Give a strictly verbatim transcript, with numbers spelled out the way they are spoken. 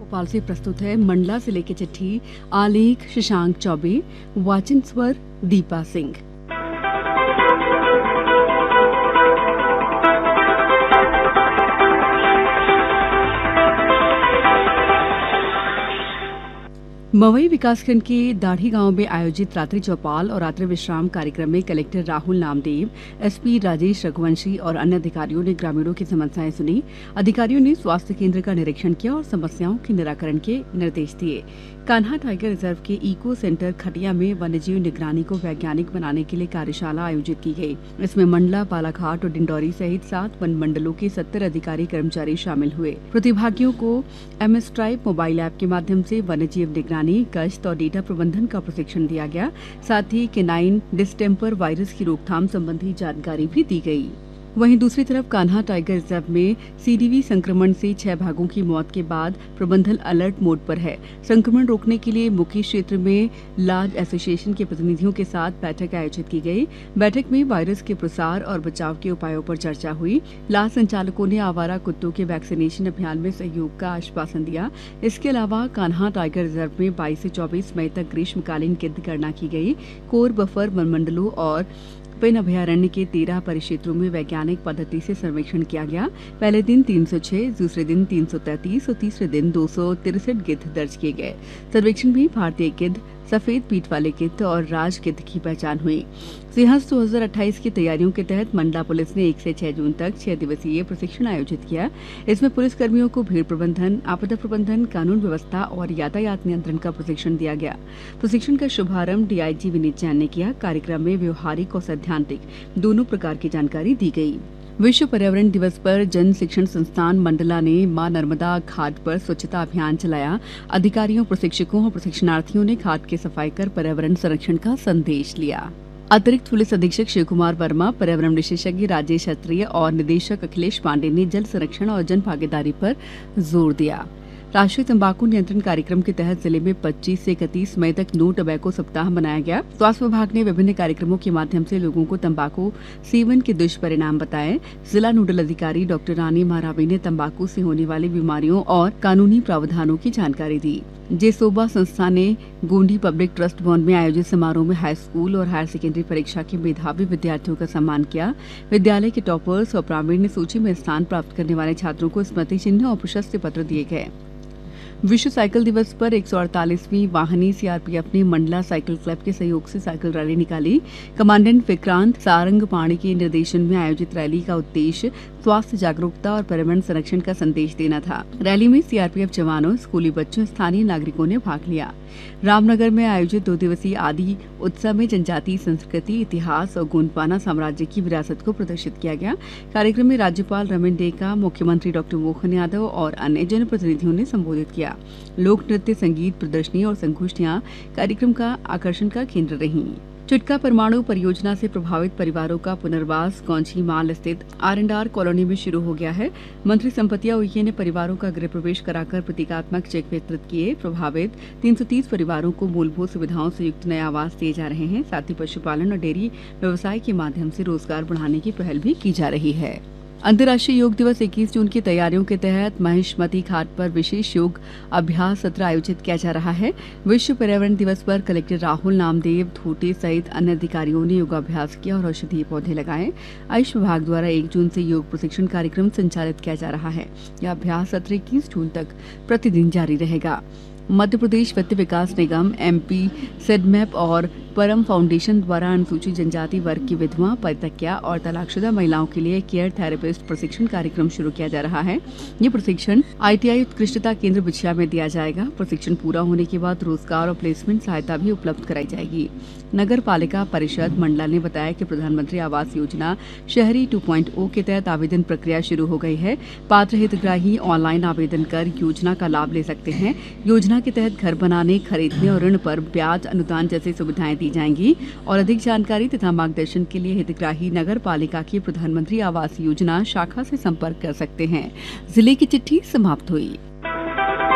भोपाल से प्रस्तुत है मंडला जिले की चिट्ठी। आलेख शशांक चौबे, वाचन स्वर दीपा सिंह। मवई विकासखंड के दाढ़ी गांव में आयोजित रात्रि चौपाल और रात्रि विश्राम कार्यक्रम में कलेक्टर राहुल नामदेव, एसपी राजेश रघुवंशी और अन्य अधिकारियों ने ग्रामीणों की समस्याएं सुनी। अधिकारियों ने स्वास्थ्य केंद्र का निरीक्षण किया और समस्याओं के निराकरण के निर्देश दिए। कान्हा टाइगर रिजर्व के इको सेंटर खटिया में वन्यजीव निगरानी को वैज्ञानिक बनाने के लिए कार्यशाला आयोजित की गई। इसमें मंडला, बालाघाट और डिंडौरी सहित सात वन मंडलों के सत्तर अधिकारी कर्मचारी शामिल हुए। प्रतिभागियों को एमएस ट्राइब मोबाइल ऐप के माध्यम से वन्यजीव निगरानी, गश्त और डेटा प्रबंधन का प्रशिक्षण दिया गया। साथ ही केनाइन डिस्टेम्पर वायरस की रोकथाम संबंधी जानकारी भी दी गई। वहीं दूसरी तरफ कान्हा टाइगर रिजर्व में सीडीवी संक्रमण से छह भागों की मौत के बाद प्रबंधन अलर्ट मोड पर है। संक्रमण रोकने के लिए मुख्य क्षेत्र में लाज एसोसिएशन के प्रतिनिधियों के साथ बैठक आयोजित की गई। बैठक में वायरस के प्रसार और बचाव के उपायों पर चर्चा हुई। लाज संचालकों ने आवारा कुत्तों के वैक्सीनेशन अभियान में सहयोग का आश्वासन दिया। इसके अलावा कान्हा टाइगर रिजर्व में बाईस से चौबीस मई तक ग्रीष्मकालीन गिद्ध गणना की गई। कोर बफर वनमंडलों और पेन अभयारण्य के तेरह परिक्षेत्रों में वैज्ञानिक पद्धति से सर्वेक्षण किया गया। पहले दिन तीन सौ छह, दूसरे दिन तीन सौ तैंतीस और तीसरे दिन दो सौ तिरसठ गिद्ध दर्ज किए गए। सर्वेक्षण में भारतीय गिद्ध, सफेद पीठ वाले गिद्ध और राज गिद्ध की पहचान हुई। सिंहस्थ दो हज़ार अट्ठाईस की तैयारियों के तहत मंडला पुलिस ने एक से छह जून तक छह दिवसीय प्रशिक्षण आयोजित किया। इसमें पुलिस कर्मियों को भीड़ प्रबंधन, आपदा प्रबंधन, कानून व्यवस्था और यातायात नियंत्रण का प्रशिक्षण दिया गया। प्रशिक्षण का शुभारंभ डीआईजी विनीत जैन ने किया। कार्यक्रम में व्यवहारिक और सैद्धांतिक दोनों प्रकार की जानकारी दी गई। विश्व पर्यावरण दिवस पर जन शिक्षण संस्थान मंडला ने मां नर्मदा घाट पर स्वच्छता अभियान चलाया। अधिकारियों, प्रशिक्षकों और प्रशिक्षणार्थियों ने घाट की सफाई कर पर्यावरण संरक्षण का संदेश लिया। अतिरिक्त पुलिस अधीक्षक शिव कुमार वर्मा, पर्यावरण विशेषज्ञ राजेश क्षत्रिय और निदेशक अखिलेश पांडे ने जल संरक्षण और जन भागीदारी पर जोर दिया। राष्ट्रीय तंबाकू नियंत्रण कार्यक्रम के तहत जिले में पच्चीस से इकतीस मई तक नो टबैको सप्ताह मनाया गया। स्वास्थ्य विभाग ने विभिन्न कार्यक्रमों के माध्यम से लोगों को तंबाकू सेवन के दुष्परिणाम बताए। जिला नोडल अधिकारी डॉक्टर रानी महारावी ने तंबाकू से होने वाली बीमारियों और कानूनी प्रावधानों की जानकारी दी। जेसोबा संस्था ने गोंडी पब्लिक ट्रस्ट भवन में आयोजित समारोह में हाई स्कूल और हायर सेकेंडरी परीक्षा के मेधावी विद्यार्थियों का सम्मान किया। विद्यालय के टॉपर्स और प्रावीण्य सूची में स्थान प्राप्त करने वाले छात्रों को स्मृति चिन्ह और प्रशस्ति पत्र दिए गए। विश्व साइकिल दिवस पर एक सौ अड़तालीसवीं वाहिनी सीआरपीएफ ने मंडला साइकिल क्लब के सहयोग से साइकिल रैली निकाली। कमांडेंट विक्रांत सारंगपाणी के निर्देशन में आयोजित रैली का उद्देश्य स्वास्थ्य जागरूकता और पर्यावरण संरक्षण का संदेश देना था। रैली में सीआरपीएफ जवानों, स्कूली बच्चों, स्थानीय नागरिकों ने भाग लिया। रामनगर में आयोजित दो दिवसीय आदि उत्सव में जनजातीय संस्कृति, इतिहास और गोंडवाना साम्राज्य की विरासत को प्रदर्शित किया गया। कार्यक्रम में राज्यपाल रमन डेका, मुख्यमंत्री डॉक्टर मोहन यादव और अन्य जनप्रतिनिधियों ने संबोधित किया। लोक नृत्य, संगीत प्रदर्शनी और संगोष्ठियां कार्यक्रम का आकर्षण का केंद्र रहीं। चुटका परमाणु परियोजना से प्रभावित परिवारों का पुनर्वास कौंची माल स्थित आर एंड आर कॉलोनी में शुरू हो गया है। मंत्री संपतिया उइके ने परिवारों का गृह प्रवेश कराकर प्रतीकात्मक चेक वितरित किए। प्रभावित तीन सौ तीस परिवारों को मूलभूत सुविधाओं से युक्त नए आवास दिए जा रहे हैं। साथ ही पशुपालन और डेयरी व्यवसाय के माध्यम से रोजगार बढ़ाने की पहल भी की जा रही है। अंतर्राष्ट्रीय योग दिवस इक्कीस जून की तैयारियों के तहत महिष्मती घाट पर विशेष योग अभ्यास सत्र आयोजित किया जा रहा है। विश्व पर्यावरण दिवस पर कलेक्टर राहुल नामदेव, धोटे सहित अन्य अधिकारियों ने योगाभ्यास किया और औषधीय पौधे लगाए। आयुष विभाग द्वारा एक जून से योग प्रशिक्षण कार्यक्रम संचालित किया जा रहा है। यह अभ्यास सत्र इक्कीस जून तक प्रतिदिन जारी रहेगा। मध्य प्रदेश वित्त विकास निगम, एमपी, सेडमैप और परम फाउंडेशन द्वारा अनुसूचित जनजाति वर्ग की विधवा, परित्यक्ता और तलाकशुदा महिलाओं के लिए केयर थेरेपिस्ट प्रशिक्षण कार्यक्रम शुरू किया जा रहा है। ये प्रशिक्षण आईटीआई उत्कृष्टता केंद्र बिछिया में दिया जाएगा। प्रशिक्षण पूरा होने के बाद रोजगार और प्लेसमेंट सहायता भी उपलब्ध कराई जाएगी। नगर पालिका परिषद मंडला ने बताया कि प्रधानमंत्री आवास योजना शहरी टू पॉइंट ओ के तहत आवेदन प्रक्रिया शुरू हो गई है। पात्र हितग्राही ऑनलाइन आवेदन कर योजना का लाभ ले सकते हैं। योजना के तहत घर बनाने, खरीदने और ऋण पर ब्याज अनुदान जैसी सुविधाएं दी जाएंगी। और अधिक जानकारी तथा मार्गदर्शन के लिए हितग्राही नगर पालिका की प्रधानमंत्री आवास योजना शाखा से संपर्क कर सकते हैं। जिले की चिट्ठी समाप्त हुई।